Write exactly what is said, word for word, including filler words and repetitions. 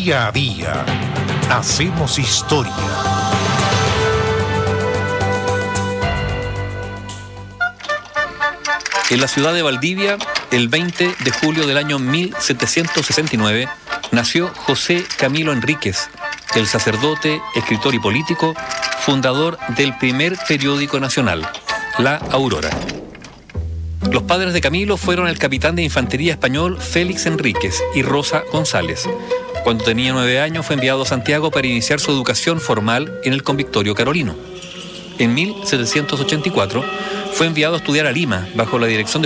Día a día hacemos historia. En la ciudad de Valdivia, el veinte de julio del año mil setecientos sesenta y nueve, nació José Camilo Enríquez, el sacerdote, escritor y político, fundador del primer periódico nacional, La Aurora. Los padres de Camilo fueron el capitán de infantería español Félix Enríquez y Rosa González. Cuando tenía nueve años fue enviado a Santiago para iniciar su educación formal en el Convictorio Carolino. En mil setecientos ochenta y cuatro fue enviado a estudiar a Lima bajo la dirección de